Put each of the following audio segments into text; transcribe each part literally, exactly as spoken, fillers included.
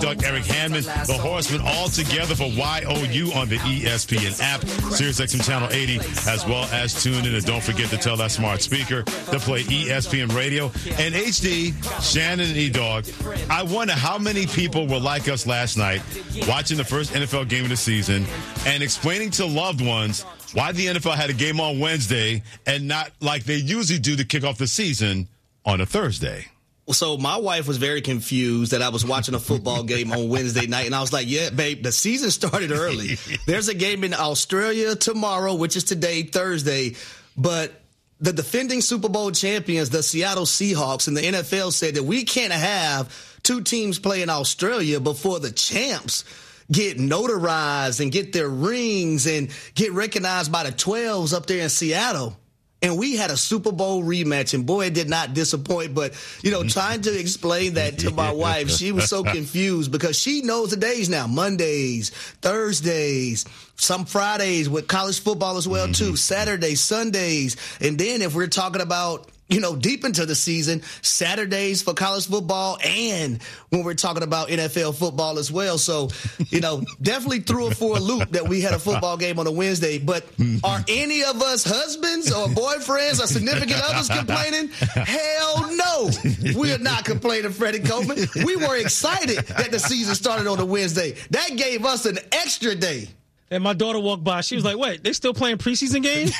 Doug, Eric Hammond, the Horsemen, all together for Y O U on the E S P N app, SiriusXM Channel eighty, as well as tune in. And don't forget to tell that smart speaker to play E S P N Radio. And H D, Shannon and E-Dog, I wonder how many people were like us last night watching the first N F L game of the season and explaining to loved ones why the N F L had a game on Wednesday and not like they usually do to kick off the season on a Thursday. So my wife was very confused that I was watching a football game on Wednesday night. And I was like, yeah, babe, the season started early. There's a game in Australia tomorrow, which is today, Thursday. But the defending Super Bowl champions, the Seattle Seahawks, and the N F L said that we can't have two teams play in Australia before the champs get notarized and get their rings and get recognized by the twelves up there in Seattle. And we had a Super Bowl rematch, and boy, it did not disappoint. But, you know, trying to explain that to my wife, she was so confused because she knows the days now, Mondays, Thursdays, some Fridays with college football as well, too, Saturdays, Sundays. And then if we're talking about, you know, deep into the season, Saturdays for college football and when we're talking about N F L football as well. So, you know, definitely threw it for a loop that we had a football game on a Wednesday. But are any of us husbands or boyfriends or significant others complaining? Hell no. We are not complaining, Freddie Coleman. We were excited that the season started on a Wednesday. That gave us an extra day. And my daughter walked by. She was like, wait, they still playing preseason games?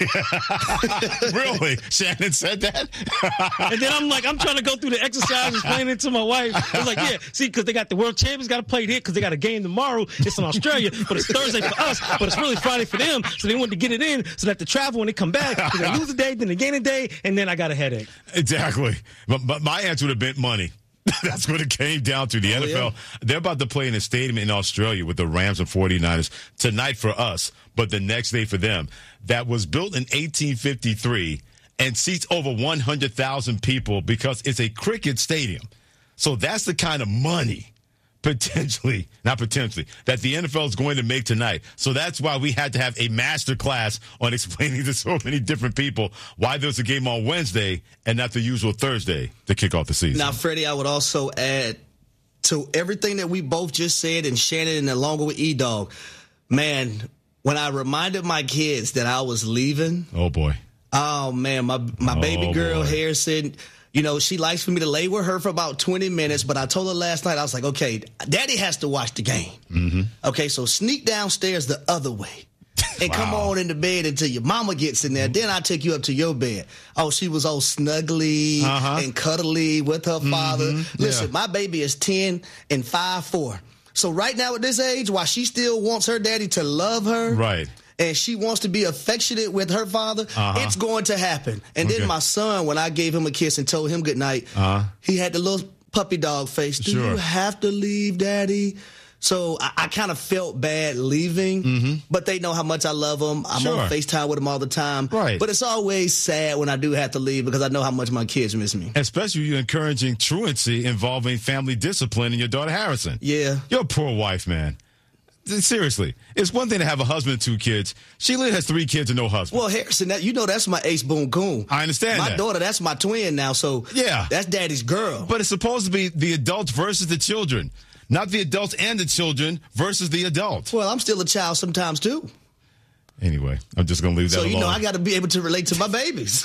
Really? Shannon said that? And then I'm like, I'm trying to go through the exercise, explaining it to my wife. I was like, yeah, see, because they got the world champions got to play here because they got a game tomorrow. It's in Australia, but it's Thursday for us, but it's really Friday for them. So they wanted to get it in so that the travel when they come back, they lose a day, then they gain a day, and then I got a headache. Exactly. But, but my answer would have been money. That's what it came down to. The oh, N F L, yeah. They're about to play in a stadium in Australia with the Rams and forty-niners tonight for us, but the next day for them. That was built in eighteen fifty-three and seats over one hundred thousand people because it's a cricket stadium. So that's the kind of money, potentially, not potentially, that the N F L is going to make tonight. So that's why we had to have a master class on explaining to so many different people why there's a game on Wednesday and not the usual Thursday to kick off the season. Now, Freddie, I would also add to everything that we both just said, and Shannon and along with E-Dog, man, when I reminded my kids that I was leaving. Oh, boy. Oh, man, my, my oh, baby girl, boy. Harrison, you know, she likes for me to lay with her for about twenty minutes, but I told her last night, I was like, okay, Daddy has to watch the game. Mm-hmm. Okay, so sneak downstairs the other way and wow. come on into bed until your mama gets in there. Then I take you up to your bed. Oh, she was all snuggly uh-huh. and cuddly with her father. Mm-hmm. Listen, yeah. my baby is ten and five foot four. So right now at this age, while she still wants her daddy to love her. Right. And she wants to be affectionate with her father, uh-huh. it's going to happen. And okay. then my son, when I gave him a kiss and told him goodnight, uh-huh. he had the little puppy dog face. Do sure. you have to leave, Daddy? So I, I kind of felt bad leaving, mm-hmm. but they know how much I love them. I'm sure. on FaceTime with them all the time. Right. But it's always sad when I do have to leave because I know how much my kids miss me. Especially you encouraging truancy involving family discipline in your daughter Harrison. Yeah. Your poor wife, man. Seriously, it's one thing to have a husband and two kids. Sheila has three kids and no husband. Well, Harrison, that, you know that's my ace boom coon. I understand my that. daughter, that's my twin now, so yeah, that's Daddy's girl. But it's supposed to be the adults versus the children, not the adults and the children versus the adults. Well, I'm still a child sometimes, too. Anyway, I'm just going to leave that so, alone. So, you know, I got to be able to relate to my babies.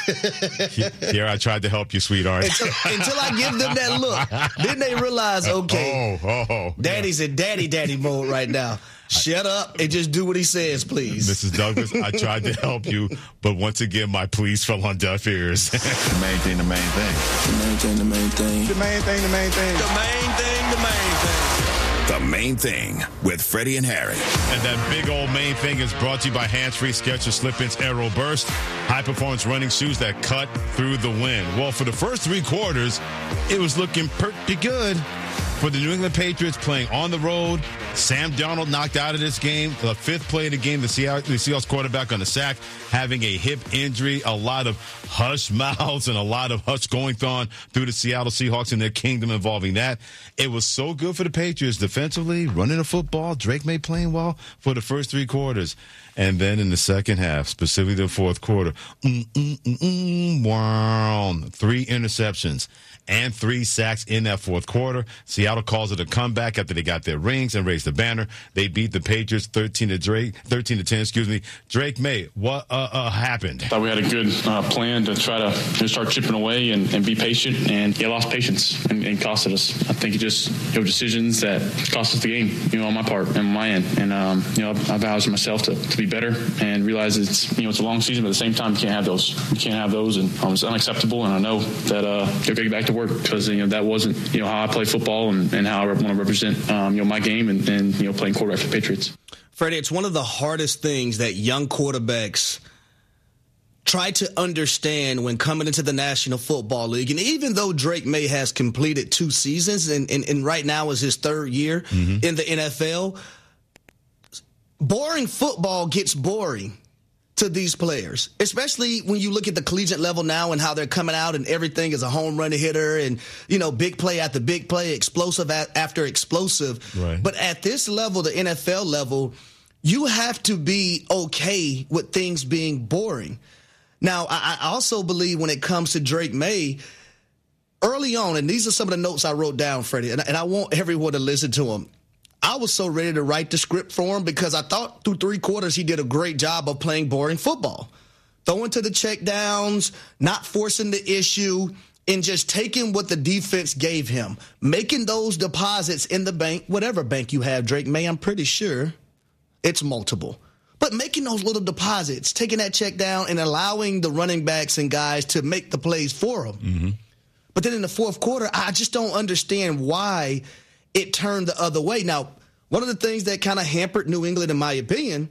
Here, I tried to help you, sweetheart. Until, until I give them that look. Then they realize, okay, oh, oh, oh, Daddy's yeah. in daddy-daddy mode right now. Shut up and just do what he says, please. Missus Douglas, I tried to help you, but once again, my pleas fell on deaf ears. The main thing, the main thing. The main thing, the main thing. The main thing, the main thing. The main thing, the main thing. The Main Thing with Freddie and Harry. And that big old main thing is brought to you by Hands-Free Skechers Slip-ins Aero Burst, high-performance running shoes that cut through the wind. Well, for the first three quarters, it was looking pretty good for the New England Patriots playing on the road Sam Darnold knocked out of this game. The fifth play of the game, the Seahawks, the Seahawks quarterback on the sack, having a hip injury. A lot of hush mouths and a lot of hush going on through the Seattle Seahawks and their kingdom involving that. It was so good for the Patriots defensively, running the football. Drake May playing well for the first three quarters. And then in the second half, specifically the fourth quarter, mm, mm, mm, mm, wow, three interceptions and three sacks in that fourth quarter. Seattle calls it a comeback after they got their rings and raised the banner. They beat the Patriots thirteen to Drake, thirteen to ten. Excuse me. Drake May, what uh, uh, happened? Thought we had a good uh, plan to try to you know, start chipping away and, and be patient, and yeah, lost patience and, and costed us. I think it just you know decisions that cost us the game. You know, on my part and on my end, and um, you know, I've vowed myself to, to be better and realize it's you know it's a long season, but at the same time you can't have those. You can't have those, and um, it's unacceptable. And I know that uh, they're going to get back to work because you know that wasn't you know how I play football and, and how I want to represent um, you know my game and, and you know playing quarterback for the Patriots. Freddie, it's one of the hardest things that young quarterbacks try to understand when coming into the National Football League. And even though Drake May has completed two seasons and, and, and right now is his third year mm-hmm. in the N F L, boring football gets boring to these players, especially when you look at the collegiate level now and how they're coming out and everything is a home run hitter and, you know, big play after big play, explosive after explosive. Right. But at this level, the N F L level, you have to be okay with things being boring. Now, I also believe when it comes to Drake May, early on, and these are some of the notes I wrote down, Freddie, and I want everyone to listen to them. I was so ready to write the script for him because I thought through three quarters he did a great job of playing boring football. Throwing to the check downs, not forcing the issue, and just taking what the defense gave him. Making those deposits in the bank, whatever bank you have, Drake May, I'm pretty sure it's multiple. But making those little deposits, taking that check down and allowing the running backs and guys to make the plays for him. Mm-hmm. But then in the fourth quarter, I just don't understand why it turned the other way. Now, one of the things that kind of hampered New England, in my opinion,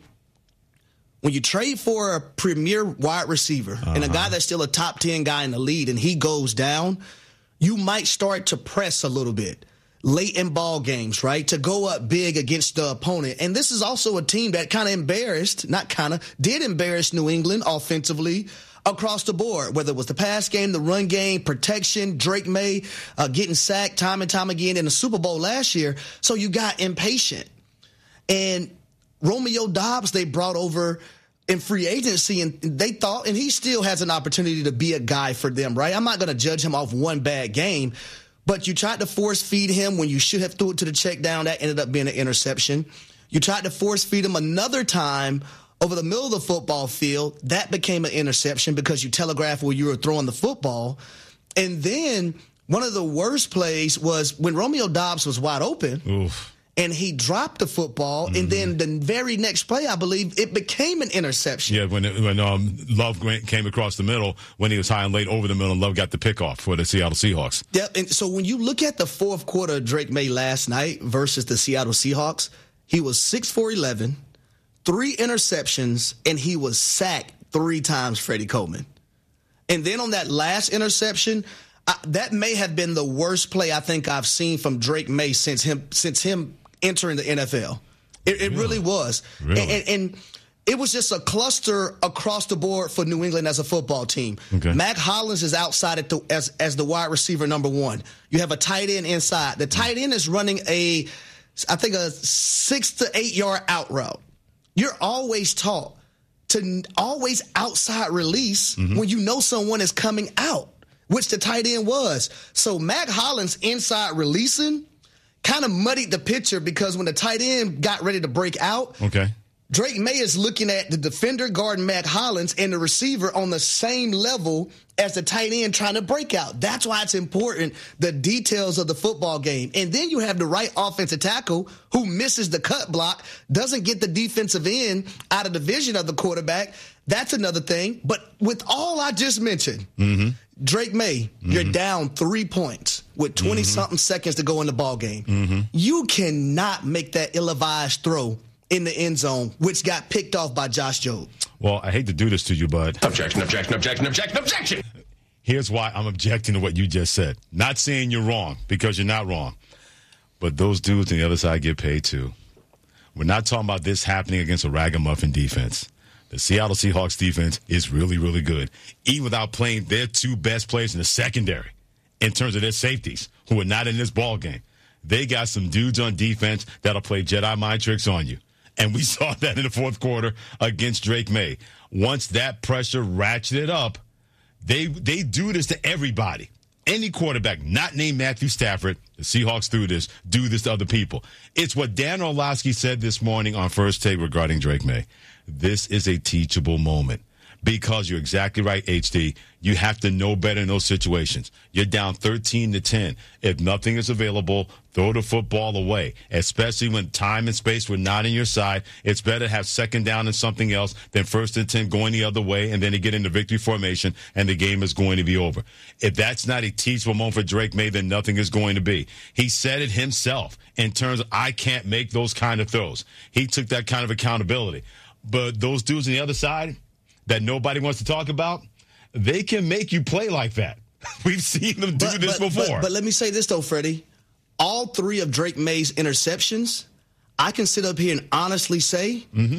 when you trade for a premier wide receiver uh-huh. and a guy that's still a top ten guy in the league and he goes down, you might start to press a little bit late in ball games, right, to go up big against the opponent. And this is also a team that kind of embarrassed, not kind of, did embarrass New England offensively across the board, whether it was the pass game, the run game, protection, Drake May uh, getting sacked time and time again in the Super Bowl last year. So you got impatient. And Romeo Doubs, they brought over in free agency, and they thought, and he still has an opportunity to be a guy for them, right? I'm not going to judge him off one bad game, but you tried to force feed him when you should have threw it to the check down. That ended up being an interception. You tried to force feed him another time over the middle of the football field. That became an interception because you telegraphed where you were throwing the football. And then one of the worst plays was when Romeo Doubs was wide open. Oof. And he dropped the football, mm-hmm. and then the very next play, I believe, it became an interception. Yeah, when it, when um, Love came across the middle, when he was high and late over the middle, and Love got the pickoff for the Seattle Seahawks. Yep, and so when you look at the fourth quarter of Drake May last night versus the Seattle Seahawks, he was six for eleven, three interceptions, and he was sacked three times, Freddie Coleman. And then on that last interception, I, that may have been the worst play I think I've seen from Drake May since him since him entering the N F L. It, it really? really was. Really? And, and, and it was just a cluster across the board for New England as a football team. Okay. Mac Hollins is outside at the, as, as the wide receiver number one. You have a tight end inside. The tight end is running a, I think, a six to eight yard out route. You're always taught to always outside release mm-hmm. when you know someone is coming out, which the tight end was. So Mac Hollins inside releasing kind of muddied the picture because when the tight end got ready to break out, okay, Drake May is looking at the defender guarding Mac Hollins and the receiver on the same level as the tight end trying to break out. That's why it's important, the details of the football game. And then you have the right offensive tackle who misses the cut block, doesn't get the defensive end out of the vision of the quarterback. That's another thing. But with all I just mentioned, mm-hmm. Drake May, mm-hmm. you're down three points with twenty-something mm-hmm. seconds to go in the ball game. Mm-hmm. You cannot make that ill-advised throw in the end zone, which got picked off by Josh Jobe. Well, I hate to do this to you, bud. Objection, objection, objection, objection, objection. Here's why I'm objecting to what you just said. Not saying you're wrong, because you're not wrong. But those dudes on the other side get paid too. We're not talking about this happening against a ragamuffin defense. The Seattle Seahawks defense is really, really good, even without playing their two best players in the secondary in terms of their safeties, who are not in this ball game. They got some dudes on defense that'll play Jedi mind tricks on you. And we saw that in the fourth quarter against Drake May. Once that pressure ratcheted up, they they do this to everybody. Any quarterback not named Matthew Stafford, the Seahawks do this, do this to other people. It's what Dan Orlovsky said this morning on First Take regarding Drake May. This is a teachable moment. Because you're exactly right, H D. You have to know better in those situations. You're down thirteen to ten. If nothing is available, throw the football away, especially when time and space were not on your side. It's better to have second down and something else than first and ten going the other way, and then to get into victory formation, and the game is going to be over. If that's not a teachable moment for Drake May, then nothing is going to be. He said it himself in terms of, I can't make those kind of throws. He took that kind of accountability. But those dudes on the other side that nobody wants to talk about, they can make you play like that. We've seen them do but, this but, before. But, but let me say this, though, Freddie. All three of Drake May's interceptions, I can sit up here and honestly say mm-hmm.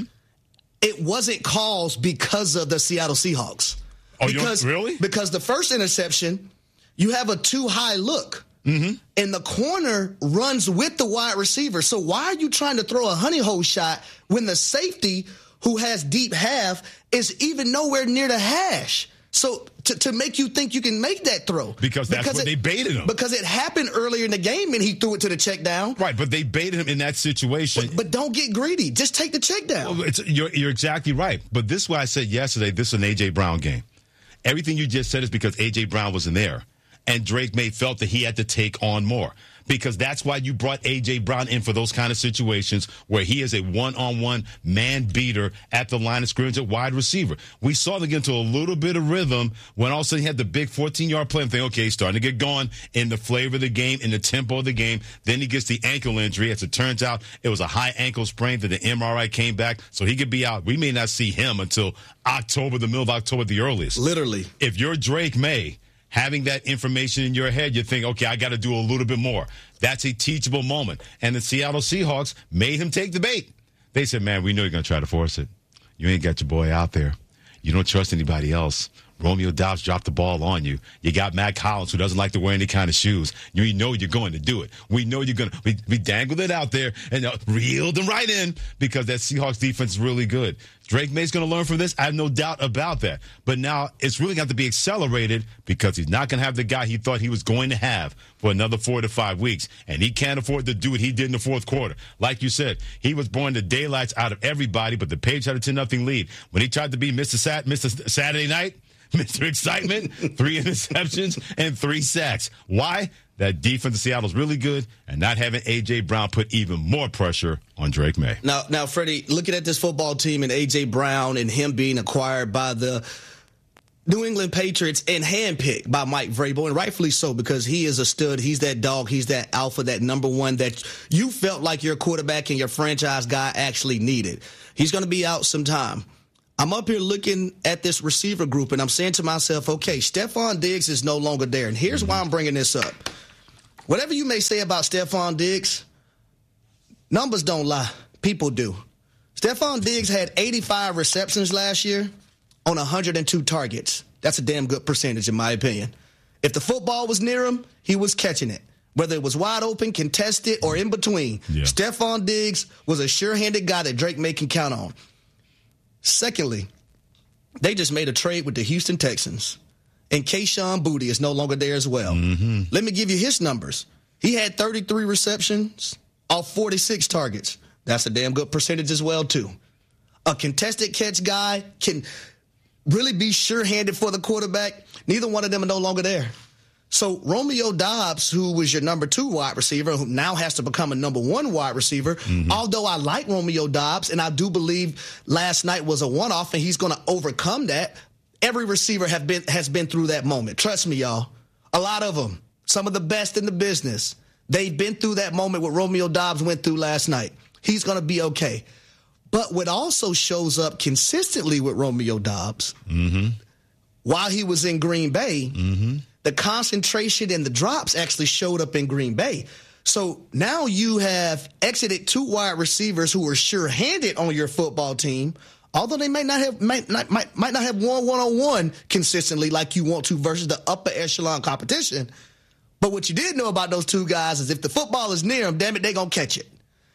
it wasn't caused because of the Seattle Seahawks. Oh, because, you really? Because the first interception, you have a too-high look. Mm-hmm. And the corner runs with the wide receiver. So why are you trying to throw a honey hole shot when the safety – who has deep half, is even nowhere near the hash? So to, to make you think you can make that throw. Because that's because what it, they baited him. Because it happened earlier in the game and he threw it to the check down. Right, but they baited him in that situation. But, but don't get greedy. Just take the check down. Well, it's, you're, you're exactly right. But this is why I said yesterday, this is an A J. Brown game. Everything you just said is because A J. Brown wasn't there. And Drake May felt that he had to take on more. Because that's why you brought A J. Brown in for those kind of situations where he is a one-on-one man beater at the line of scrimmage at wide receiver. We saw them get into a little bit of rhythm when all of a sudden he had the big fourteen-yard play. I'm thinking, okay, he's starting to get going in the flavor of the game, in the tempo of the game. Then he gets the ankle injury. As it turns out, it was a high ankle sprain that the M R I came back, so he could be out. We may not see him until October, the middle of October at the earliest. Literally. If you're Drake May, having that information in your head, you think, okay, I got to do a little bit more. That's a teachable moment. And the Seattle Seahawks made him take the bait. They said, man, we know you're going to try to force it. You ain't got your boy out there. You don't trust anybody else. Romeo Doubs dropped the ball on you. You got Matt Collins, who doesn't like to wear any kind of shoes. You know you're going to do it. We know you're going to. We, we dangled it out there and uh, reeled them right in because that Seahawks defense is really good. Drake May's going to learn from this. I have no doubt about that. But now it's really got to be accelerated because he's not going to have the guy he thought he was going to have for another four to five weeks. And he can't afford to do what he did in the fourth quarter. Like you said, he was blowing the daylights out of everybody, but the Patriots had a ten nothing lead. When he tried to be Mister Sat- Mister Saturday Night, Mister Excitement, three interceptions and three sacks. Why? That defense of Seattle is really good, and not having A J. Brown put even more pressure on Drake May. Now, now, Freddie, looking at this football team and A J. Brown and him being acquired by the New England Patriots and handpicked by Mike Vrabel, and rightfully so because he is a stud. He's that dog. He's that alpha, that number one that you felt like your quarterback and your franchise guy actually needed. He's going to be out sometime. I'm up here looking at this receiver group, and I'm saying to myself, okay, Stephon Diggs is no longer there. And here's why I'm bringing this up. Whatever you may say about Stephon Diggs, numbers don't lie. People do. Stephon Diggs had eighty-five receptions last year on one hundred two targets. That's a damn good percentage, in my opinion. If the football was near him, he was catching it. Whether it was wide open, contested, or in between, yeah. Stephon Diggs was a sure-handed guy that Drake May can count on. Secondly, they just made a trade with the Houston Texans, and Kayshon Boutte is no longer there as well. Mm-hmm. Let me give you his numbers. He had thirty-three receptions off forty-six targets. That's a damn good percentage as well, too. A contested catch guy can really be sure-handed for the quarterback. Neither one of them are no longer there. So Romeo Doubs, who was your number two wide receiver, who now has to become a number one wide receiver, mm-hmm. although I like Romeo Doubs, and I do believe last night was a one-off, and he's going to overcome that, every receiver have been has been through that moment. Trust me, y'all. A lot of them, some of the best in the business, they've been through that moment what Romeo Doubs went through last night. He's going to be okay. But what also shows up consistently with Romeo Doubs, mm-hmm. while he was in Green Bay, mm-hmm. the concentration and the drops actually showed up in Green Bay. So now you have exited two wide receivers who were sure-handed on your football team, although they might not have might not might, might not have won one-on-one consistently like you want to versus the upper echelon competition. But what you did know about those two guys is if the football is near them, damn it, they're going to catch it.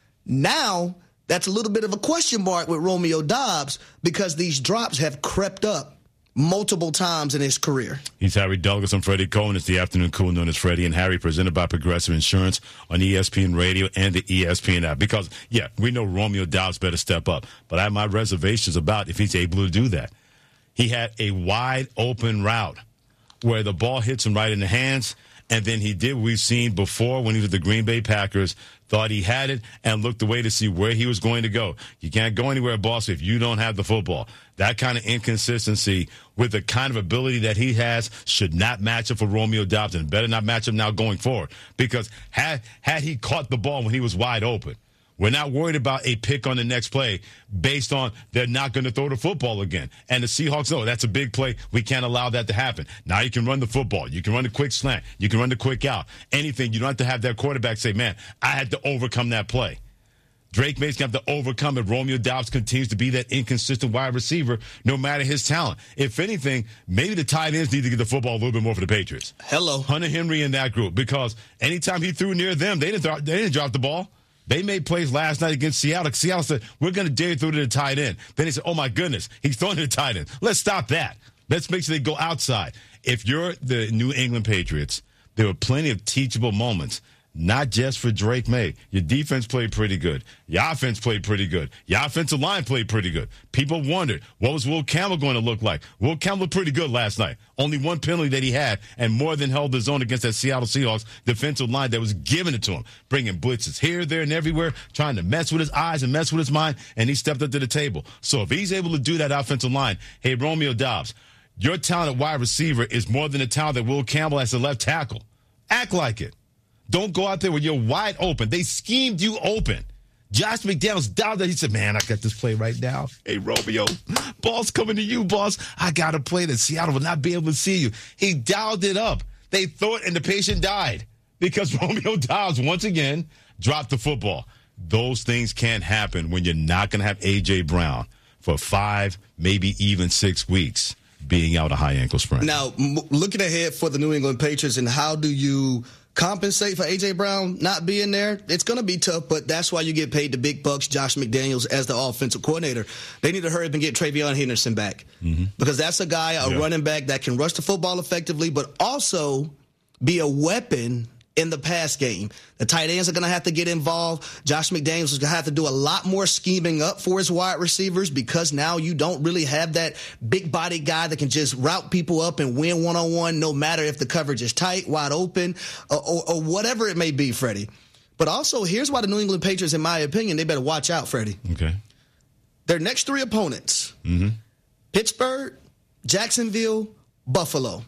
Now, that's a little bit of a question mark with Romeo Doubs because these drops have crept up multiple times in his career. He's Harry Douglas. I'm Freddie Coleman. It's the Afternoon Cool known as Freddie and Harry, presented by Progressive Insurance on E S P N Radio and the E S P N app. Because, yeah, we know Romeo Doubs better step up, but I have my reservations about if he's able to do that. He had a wide open route where the ball hits him right in the hands, and then he did what we've seen before when he was with the Green Bay Packers, thought he had it, and looked away to see where he was going to go. You can't go anywhere, boss, if you don't have the football. That kind of inconsistency with the kind of ability that he has should not match up for Romeo Doubs, and better not match up now going forward. Because had had he caught the ball when he was wide open, we're not worried about a pick on the next play based on they're not going to throw the football again. And the Seahawks know that's a big play. We can't allow that to happen. Now you can run the football. You can run the quick slant. You can run the quick out. Anything. You don't have to have that quarterback say, man, I had to overcome that play. Drake May's going to have to overcome it. Romeo Doubs continues to be that inconsistent wide receiver no matter his talent. If anything, maybe the tight ends need to get the football a little bit more for the Patriots. Hello. Hunter Henry in that group, because anytime he threw near them, they didn't, th- they didn't drop the ball. They made plays last night against Seattle. Seattle said, we're going to dare throw to the tight end. Then they said, oh, my goodness, he's throwing to the tight end. Let's stop that. Let's make sure they go outside. If you're the New England Patriots, there were plenty of teachable moments, not just for Drake May. Your defense played pretty good. Your offense played pretty good. Your offensive line played pretty good. People wondered, what was Will Campbell going to look like? Will Campbell looked pretty good last night. Only one penalty that he had, and more than held his own against that Seattle Seahawks defensive line that was giving it to him, bringing blitzes here, there, and everywhere, trying to mess with his eyes and mess with his mind, and he stepped up to the table. So if he's able to do that offensive line, hey, Romeo Doubs, your talent at wide receiver is more than the talent that Will Campbell has at left tackle. Act like it. Don't go out there when you're wide open. They schemed you open. Josh McDaniels down there. He said, man, I got this play right now. Hey, Romeo, ball's coming to you, boss. I got a play that Seattle will not be able to see you. He dialed it up. They threw it, and the patient died because Romeo Doubs, once again, dropped the football. Those things can't happen when you're not going to have A J. Brown for five, maybe even six weeks being out a high ankle sprain. Now, m- looking ahead for the New England Patriots, and how do you compensate for A J. Brown not being there? It's going to be tough, but that's why you get paid the big bucks, Josh McDaniels, as the offensive coordinator. They need to hurry up and get TreVeyon Henderson back, mm-hmm. because that's a guy, a yeah. running back that can rush the football effectively, but also be a weapon in the pass game. The tight ends are going to have to get involved. Josh McDaniels is going to have to do a lot more scheming up for his wide receivers, because now you don't really have that big body guy that can just route people up and win one-on-one, no matter if the coverage is tight, wide open, or, or, or whatever it may be, Freddie. But also, here's why the New England Patriots, in my opinion, they better watch out, Freddie. Okay. Their next three opponents, mm-hmm. Pittsburgh, Jacksonville, Buffalo.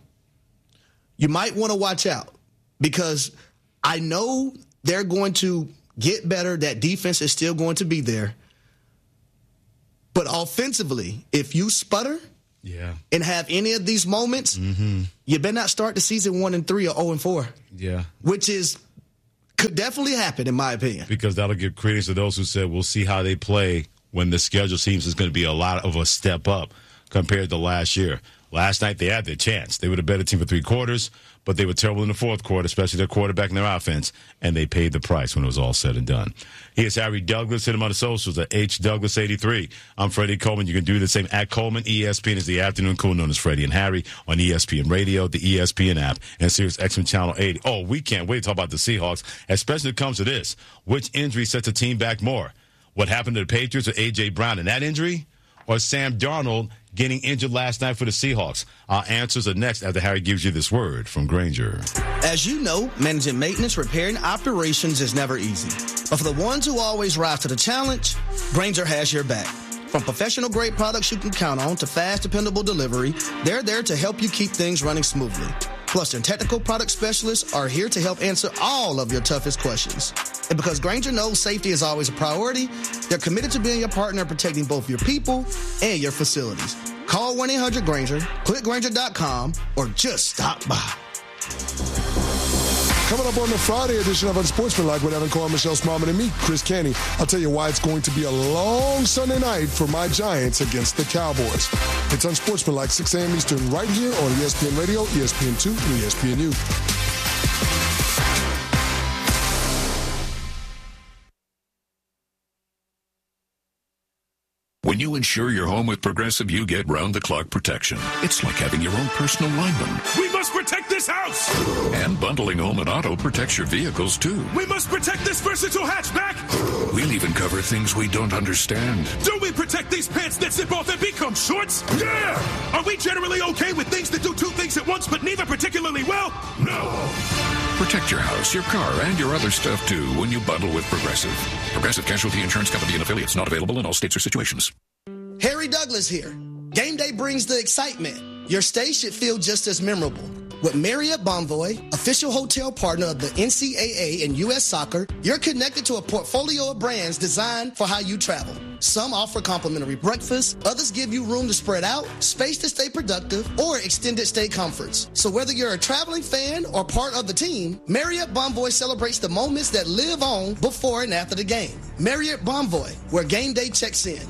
You might want to watch out, because I know they're going to get better. That defense is still going to be there. But offensively, if you sputter yeah. and have any of these moments, mm-hmm. you better not start the season one and three or oh and four. Yeah. Which is could definitely happen, in my opinion. Because that'll give credence to those who said we'll see how they play when the schedule seems it's going to be a lot of a step up compared to last year. Last night they had their chance. They were the better team for three quarters, but they were terrible in the fourth quarter, especially their quarterback and their offense, and they paid the price when it was all said and done. Here's Harry Douglas. Hit him on the socials at H Douglas eighty-three. I'm Freddie Coleman. You can do the same at Coleman. E S P N is the afternoon cool known as Freddie and Harry on E S P N Radio, the E S P N app, and Sirius X M Channel eighty. Oh, we can't wait to talk about the Seahawks, especially when it comes to this. Which injury sets a team back more? What happened to the Patriots with A J. Brown and that injury? Or Sam Darnold getting injured last night for the Seahawks? Our answers are next after Harry gives you this word from Grainger. As you know, managing maintenance, repair, and operations is never easy. But for the ones who always rise to the challenge, Grainger has your back. From professional-grade products you can count on to fast, dependable delivery, they're there to help you keep things running smoothly. Plus, their technical product specialists are here to help answer all of your toughest questions. And because Grainger knows safety is always a priority, they're committed to being your partner, protecting both your people and your facilities. Call one eight hundred Grainger, click Grainger dot com, or just stop by. Coming up on the Friday edition of Unsportsmanlike with Evan Carr, Michelle Smallman, and me, Chris Canty. I'll tell you why it's going to be a long Sunday night for my Giants against the Cowboys. It's Unsportsmanlike, six a.m. Eastern, right here on E S P N Radio, E S P N two, and E S P N U. When you insure your home with Progressive, you get round-the-clock protection. It's like having your own personal lineman. We must protect this house! And bundling home and auto protects your vehicles, too. We must protect this versatile hatchback! We'll even cover things we don't understand. Do we protect these pants that zip off and become shorts? Yeah! Are we generally okay with things that do two things at once, but neither particularly well? No! Protect your house, your car, and your other stuff, too, when you bundle with Progressive. Progressive Casualty Insurance Company and affiliates, not available in all states or situations. Harry Douglas here. Game day brings the excitement. Your stay should feel just as memorable. With Marriott Bonvoy, official hotel partner of the N C double A and U S Soccer, you're connected to a portfolio of brands designed for how you travel. Some offer complimentary breakfast, others give you room to spread out, space to stay productive, or extended stay comforts. So whether you're a traveling fan or part of the team, Marriott Bonvoy celebrates the moments that live on before and after the game. Marriott Bonvoy, where game day checks in.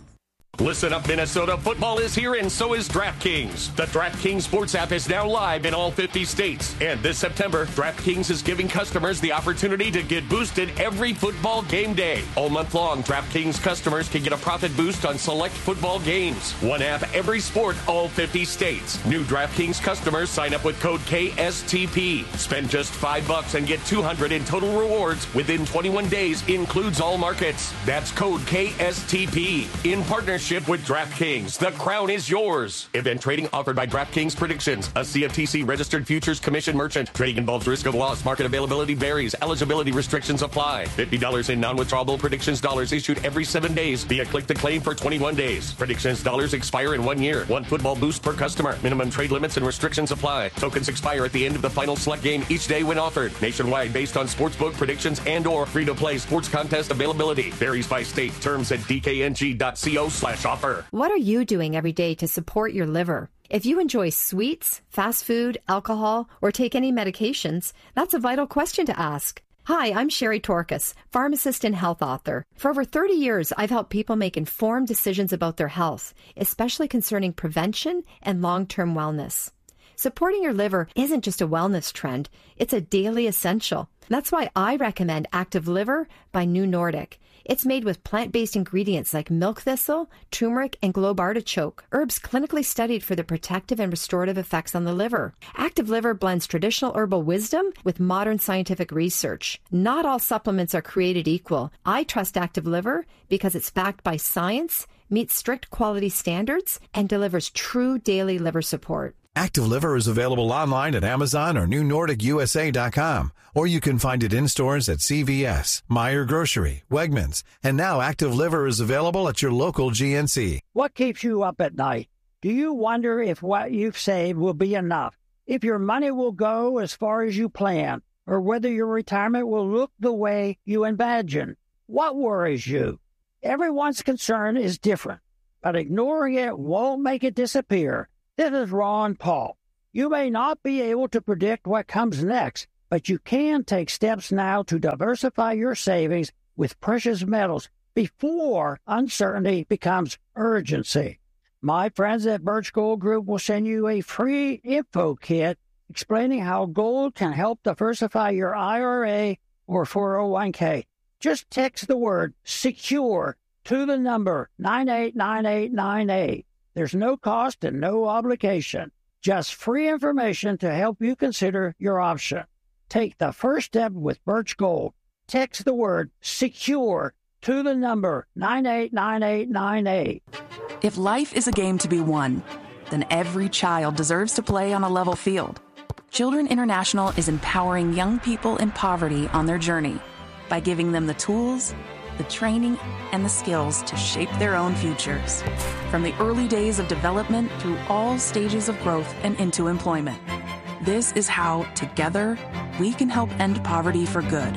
Listen up, Minnesota. Football is here, and so is DraftKings. The DraftKings Sports app is now live in all fifty states. And this September, DraftKings is giving customers the opportunity to get boosted every football game day. All month long, DraftKings customers can get a profit boost on select football games. One app, every sport, all fifty states. New DraftKings customers sign up with code K S T P. Spend just five bucks and get two hundred in total rewards within twenty-one days. Includes all markets. That's code K S T P. In partnership with DraftKings. The crown is yours. Event trading offered by DraftKings Predictions, a C F T C registered futures commission merchant. Trading involves risk of loss. Market availability varies. Eligibility restrictions apply. fifty dollars in non-withdrawable Predictions dollars issued every seven days via click to claim for twenty-one days. Predictions dollars expire in one year. One football boost per customer. Minimum trade limits and restrictions apply. Tokens expire at the end of the final select game each day when offered. Nationwide based on sportsbook predictions and or free-to-play sports contest availability. Varies by state. Terms at d k n g dot co slash offer. What are you doing every day to support your liver? If you enjoy sweets, fast food, alcohol, or take any medications, that's a vital question to ask. Hi, I'm Sherry Torkas, pharmacist and health author. For over thirty years, I've helped people make informed decisions about their health, especially concerning prevention and long-term wellness. Supporting your liver isn't just a wellness trend, it's a daily essential. That's why I recommend Active Liver by New Nordic. It's made with plant-based ingredients like milk thistle, turmeric, and globe artichoke, herbs clinically studied for their protective and restorative effects on the liver. Active Liver blends traditional herbal wisdom with modern scientific research. Not all supplements are created equal. I trust Active Liver because it's backed by science, meets strict quality standards, and delivers true daily liver support. Active Liver is available online at Amazon or new nordic u s a dot com, or you can find it in stores at C V S, Meijer Grocery, Wegmans, and now Active Liver is available at your local G N C. What keeps you up at night? Do you wonder if what you've saved will be enough, if your money will go as far as you plan, or whether your retirement will look the way you imagine? What worries you? Everyone's concern is different, but ignoring it won't make it disappear. This is Ron Paul. You may not be able to predict what comes next, but you can take steps now to diversify your savings with precious metals before uncertainty becomes urgency. My friends at Birch Gold Group will send you a free info kit explaining how gold can help diversify your I R A or four oh one k. Just text the word SECURE to the number nine eight nine eight nine eight. There's no cost and no obligation, just free information to help you consider your option. Take the first step with Birch Gold. Text the word SECURE to the number nine eight nine eight nine eight. If life is a game to be won, then every child deserves to play on a level field. Children International is empowering young people in poverty on their journey by giving them the tools, the training, and the skills to shape their own futures. From the early days of development through all stages of growth and into employment. This is how, together, we can help end poverty for good.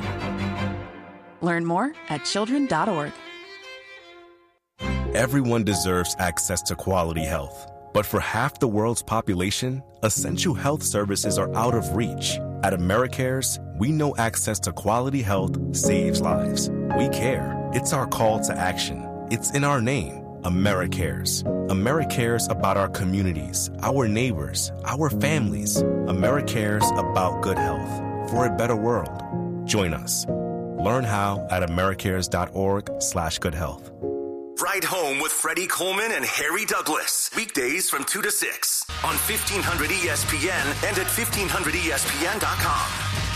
Learn more at children dot org. Everyone deserves access to quality health. But for half the world's population, essential health services are out of reach. At AmeriCares, We know access to quality health saves lives. We care. It's our call to action. It's in our name. AmeriCares. AmeriCares about our communities, our neighbors, our families. AmeriCares about good health for a better world. Join us. Learn how at americares.org slash good health. Ride Home with Freddie Coleman and Harry Douglas. Weekdays from two to six on fifteen hundred E S P N and at fifteen hundred E S P N dot com.